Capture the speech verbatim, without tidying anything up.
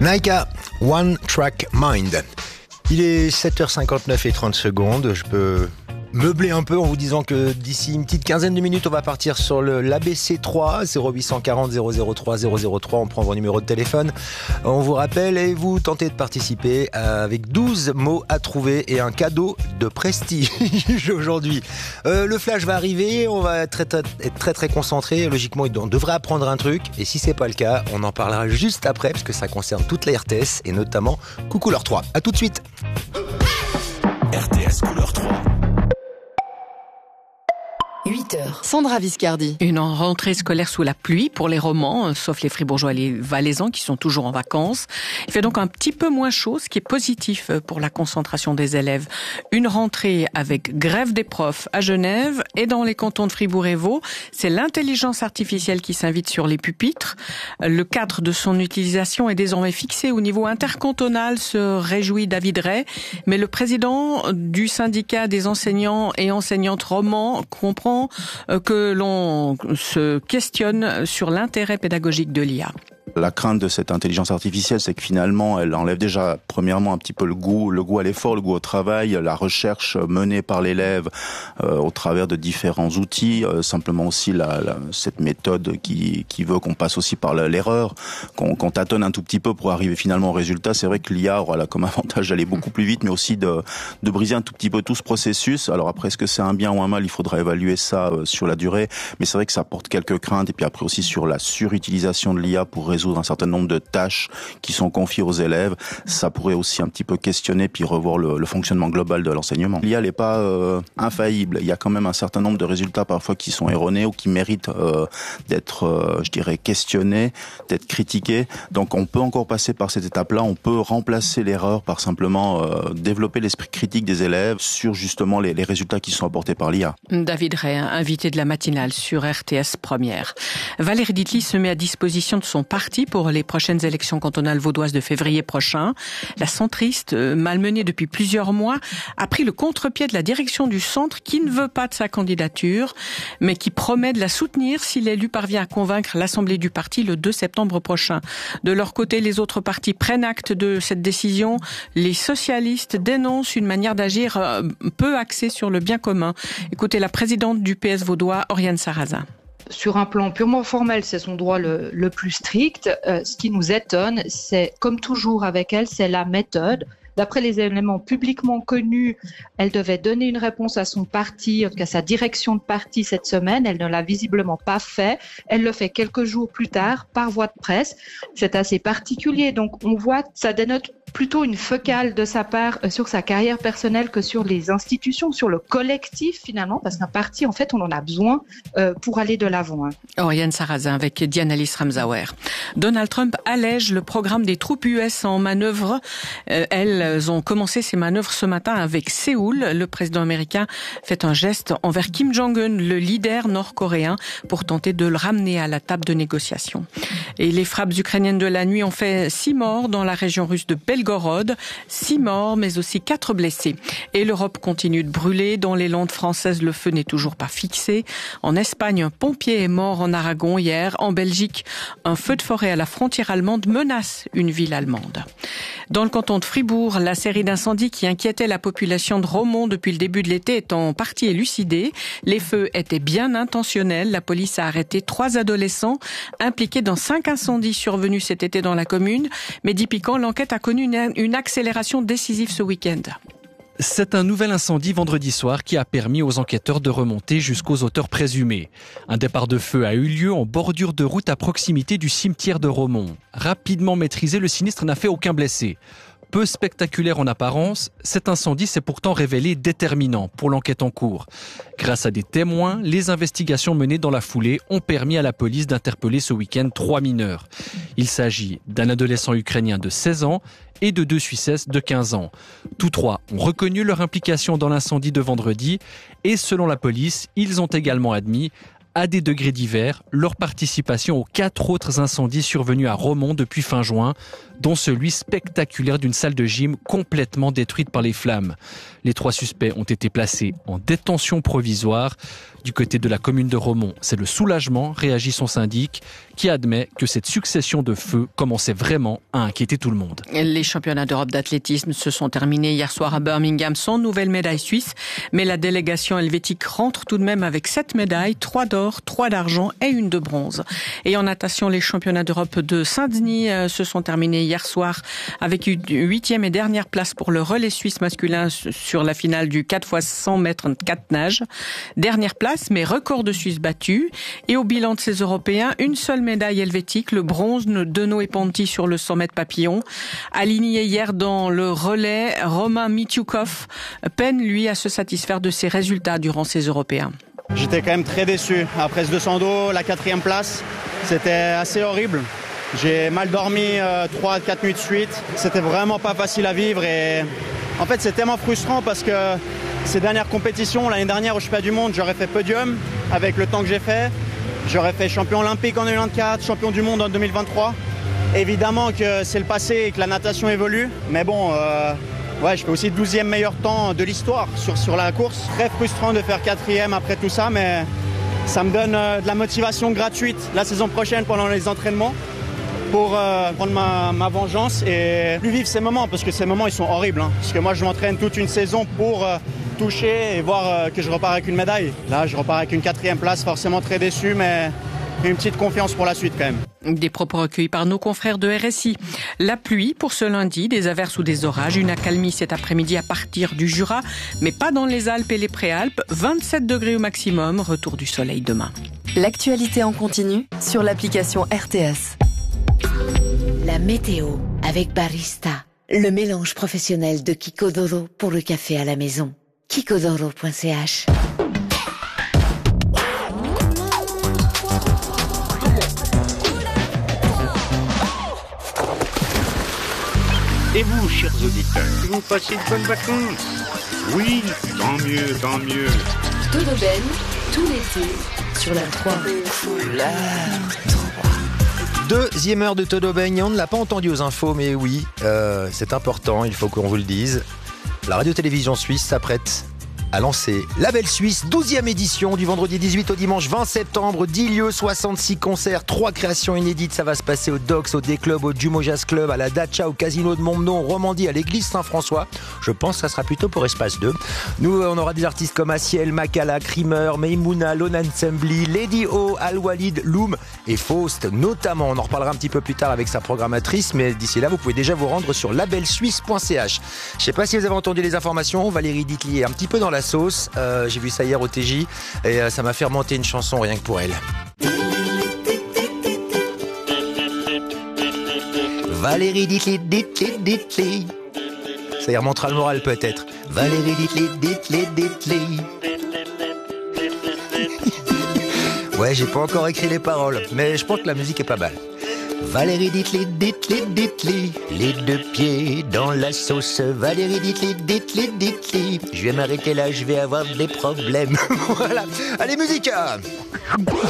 Naika, One Track Mind. Il est sept heures cinquante-neuf et trente secondes. Je peux meubler un peu en vous disant que d'ici une petite quinzaine de minutes, on va partir sur le l'A B C trois, zéro huit cent quarante zéro zéro trois zéro zéro trois. On prend vos numéros de téléphone. On vous rappelle et vous tentez de participer avec douze mots à trouver et un cadeau de prestige aujourd'hui. Euh, le flash va arriver. On va être très, très, être très, très concentré. Logiquement, on devrait apprendre un truc. Et si c'est pas le cas, on en parlera juste après parce que ça concerne toute la R T S et notamment Couleur trois. À tout de suite. R T S Couleur trois. huit heures. Sandra Viscardi. Une rentrée scolaire sous la pluie pour les romans, sauf les fribourgeois et les valaisans qui sont toujours en vacances. Il fait donc un petit peu moins chaud, ce qui est positif pour la concentration des élèves. Une rentrée avec grève des profs à Genève et dans les cantons de Fribourg et Vaud. C'est l'intelligence artificielle qui s'invite sur les pupitres. Le cadre de son utilisation est désormais fixé au niveau intercantonal, se réjouit David Ray. Mais le président du syndicat des enseignants et enseignantes romans comprend que l'on se questionne sur l'intérêt pédagogique de l'I A. La crainte de cette intelligence artificielle, c'est que finalement, elle enlève déjà, premièrement, un petit peu le goût, le goût à l'effort, le goût au travail, la recherche menée par l'élève euh, au travers de différents outils, euh, simplement aussi la, la, cette méthode qui, qui veut qu'on passe aussi par l'erreur, qu'on, qu'on tâtonne un tout petit peu pour arriver finalement au résultat. C'est vrai que l'I A aura là comme avantage d'aller beaucoup plus vite, mais aussi de, de briser un tout petit peu tout ce processus. Alors après, est-ce que c'est un bien ou un mal? Il faudra évaluer ça euh, sur la durée, mais c'est vrai que ça porte quelques craintes. Et puis après aussi sur la surutilisation de l'I A pour résoudre un certain nombre de tâches qui sont confiées aux élèves, ça pourrait aussi un petit peu questionner puis revoir le, le fonctionnement global de l'enseignement. L'I A n'est pas euh, infaillible. Il y a quand même un certain nombre de résultats parfois qui sont erronés ou qui méritent euh, d'être, euh, je dirais, questionnés, d'être critiqués. Donc on peut encore passer par cette étape-là. On peut remplacer l'erreur par simplement euh, développer l'esprit critique des élèves sur justement les, les résultats qui sont apportés par l'I A. David Ray, invité de la matinale sur R T S Première. Valérie Ditli se met à disposition de son parti pour les prochaines élections cantonales vaudoises de février prochain. La centriste, malmenée depuis plusieurs mois, a pris le contre-pied de la direction du centre qui ne veut pas de sa candidature, mais qui promet de la soutenir si l'élu parvient à convaincre l'Assemblée du parti le deux septembre prochain. De leur côté, les autres partis prennent acte de cette décision. Les socialistes dénoncent une manière d'agir peu axée sur le bien commun. Écoutez la présidente du P S vaudois, Oriane Sarrazin. Sur un plan purement formel, c'est son droit le, le plus strict. Euh, ce qui nous étonne, c'est, comme toujours avec elle, c'est la méthode. D'après les éléments publiquement connus, elle devait donner une réponse à son parti, en tout cas sa direction de parti cette semaine. Elle ne l'a visiblement pas fait. Elle le fait quelques jours plus tard par voie de presse. C'est assez particulier. Donc on voit que ça dénote plutôt une focale de sa part sur sa carrière personnelle que sur les institutions, sur le collectif finalement, parce qu'un parti, en fait, on en a besoin euh, pour aller de l'avant. Hein. Oriane Sarrazin avec Diane Alice Ramsauer. Donald Trump allège le programme des troupes U S en manœuvre. Euh, elles ont commencé ces manœuvres ce matin avec Séoul. Le président américain fait un geste envers Kim Jong-un, le leader nord-coréen, pour tenter de le ramener à la table de négociation. Et les frappes ukrainiennes de la nuit ont fait six morts dans la région russe de Belgorod. Six morts, mais aussi quatre blessés. Et l'Europe continue de brûler. Dans les Landes françaises, le feu n'est toujours pas fixé. En Espagne, un pompier est mort en Aragon hier. En Belgique, un feu de forêt à la frontière allemande menace une ville allemande. Dans le canton de Fribourg, la série d'incendies qui inquiétait la population de Romont depuis le début de l'été est en partie élucidée. Les feux étaient bien intentionnels. La police a arrêté trois adolescents impliqués dans cinq incendies survenus cet été dans la commune. Mais dit Piquant, l'enquête a connu une, une accélération décisive ce week-end. C'est un nouvel incendie vendredi soir qui a permis aux enquêteurs de remonter jusqu'aux auteurs présumés. Un départ de feu a eu lieu en bordure de route à proximité du cimetière de Romont. Rapidement maîtrisé, le sinistre n'a fait aucun blessé. Peu spectaculaire en apparence, cet incendie s'est pourtant révélé déterminant pour l'enquête en cours. Grâce à des témoins, les investigations menées dans la foulée ont permis à la police d'interpeller ce week-end trois mineurs. Il s'agit d'un adolescent ukrainien de seize ans et de deux Suissesses de quinze ans. Tous trois ont reconnu leur implication dans l'incendie de vendredi et selon la police, ils ont également admis à des degrés divers, leur participation aux quatre autres incendies survenus à Romont depuis fin juin, dont celui spectaculaire d'une salle de gym complètement détruite par les flammes. Les trois suspects ont été placés en détention provisoire. Du côté de la commune de Romont, c'est le soulagement, réagit son syndic, qui admet que cette succession de feux commençait vraiment à inquiéter tout le monde. Les championnats d'Europe d'athlétisme se sont terminés hier soir à Birmingham sans nouvelle médaille suisse, mais la délégation helvétique rentre tout de même avec sept médailles, trois d'or, trois d'argent et une de bronze. Et en natation, les championnats d'Europe de Saint-Denis se sont terminés hier soir avec une huitième et dernière place pour le relais suisse masculin sur la finale du quatre fois cent mètres quatre nages. Dernière place, mais record de Suisse battu. Et au bilan de ces Européens, une seule médaille helvétique, le bronze de Noé Ponti sur le cent mètres papillon. Aligné hier dans le relais, Romain Mitiukov peine, lui, à se satisfaire de ses résultats durant ces Européens. J'étais quand même très déçu. Après ce deux cents dos, la quatrième place, c'était assez horrible. J'ai mal dormi euh, trois à quatre nuits de suite. C'était vraiment pas facile à vivre et en fait c'est tellement frustrant parce que ces dernières compétitions, l'année dernière au championnat du monde, j'aurais fait podium avec le temps que j'ai fait. J'aurais fait champion olympique en deux mille vingt-quatre, champion du monde en deux mille vingt-trois. Évidemment que c'est le passé et que la natation évolue, mais bon, euh, ouais, je fais aussi douzième meilleur temps de l'histoire sur, sur la course. Très frustrant de faire quatrième après tout ça, mais ça me donne euh, de la motivation gratuite la saison prochaine pendant les entraînements pour euh, prendre ma, ma vengeance et plus vivre ces moments, parce que ces moments ils sont horribles. Hein, parce que moi je m'entraîne toute une saison pour euh, toucher et voir euh, que je repars avec une médaille. Là je repars avec une quatrième place, forcément très déçu, mais une petite confiance pour la suite quand même. Des propos recueillis par nos confrères de R S I. La pluie pour ce lundi, des averses ou des orages, une accalmie cet après-midi à partir du Jura, mais pas dans les Alpes et les Préalpes. vingt-sept degrés au maximum, retour du soleil demain. L'actualité en continu sur l'application R T S. La météo avec Barista, le mélange professionnel de Kikodoro pour le café à la maison. kikodoro point c h. Et vous, chers auditeurs, vous passez de bonnes vacances? Oui, tant mieux, tant mieux. Todoben, tout l'été, sur la trois. Deuxième heure de Todo Ben, on ne l'a pas entendu aux infos, mais oui, euh, c'est important, il faut qu'on vous le dise. La radio-télévision suisse s'apprête à lancer Label Suisse, douzième édition du vendredi dix-huit au dimanche vingt septembre, dix lieux, soixante-six concerts, trois créations inédites, ça va se passer au Docks, au D-Club, au Jumeau Jazz Club, à la Dacha, au Casino de Montmenon, au Romandie, à l'église Saint-François. Je pense que ça sera plutôt pour Espace deux. Nous, on aura des artistes comme Asiel, Makala, Krimer, Meimouna, Lone Assembly, Lady O, Al Walid, Loom et Faust notamment. On en reparlera un petit peu plus tard avec sa programmatrice, mais d'ici là, vous pouvez déjà vous rendre sur label suisse point c h. Je sais pas si vous avez entendu les informations, Valérie Ditli est un petit peu dans la sauce. Euh, j'ai vu ça hier au T J et euh, ça m'a fait remonter une chanson rien que pour elle. Valérie Ditli, Ditli, Ditli. Ça y remontera le moral peut-être. Valérie Ditli, Ditli, Ditli. Ouais, j'ai pas encore écrit les paroles, mais je pense que la musique est pas mal. Valérie Ditli, Ditli, Ditli, les deux pieds dans la sauce. Valérie Ditli, Ditli, Ditli. Je vais m'arrêter là, je vais avoir des problèmes. Voilà. Allez, musique!